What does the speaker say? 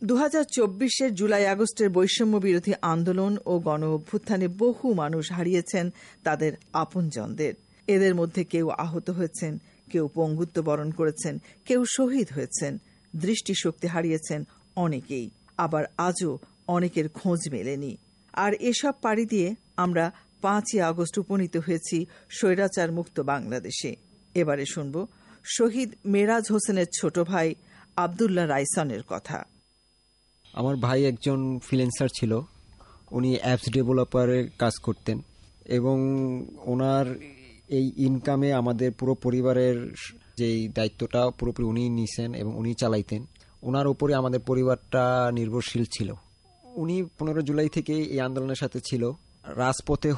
2024 জুলাই আগস্টের বৈষম্য বিরোধী আন্দোলন ও গণ অভ্যুত্থানে বহু মানুষ হারিয়েছেন তাদের আপনজনদের। এদের মধ্যে কেউ আহত হয়েছেন, কেউ পঙ্গুত্ব বরণ করেছেন, কেউ শহীদ হয়েছেন, দৃষ্টিশক্তি হারিয়েছেন অনেকেই, আবার আজও অনেকের খোঁজ মেলেনি। আর এসব পাড়ি দিয়ে আমরা 5ই আগস্ট উপনীত হয়েছি স্বৈরাচার মুক্ত বাংলাদেশে। এবারে শুনব শহীদ মেরাজ হোসেনের ছোট ভাই আব্দুল্লাহ রাইসনের কথা। আমার ভাই একজন ফ্রিল্যান্সার ছিল। উনি অ্যাপস ডেভেলপারের কাজ করতেন এবং ওনার এই ইনকামে আমাদের পুরো পরিবারের যেই দায়িত্বটা পুরোপুরি উনি নিছেন এবং উনি চালাইতেন। ওনার উপরে আমাদের পরিবারটা নির্ভরশীল ছিল। উনি 15 জুলাই থেকে এই আন্দোলনের সাথে ছিল। রাজপথে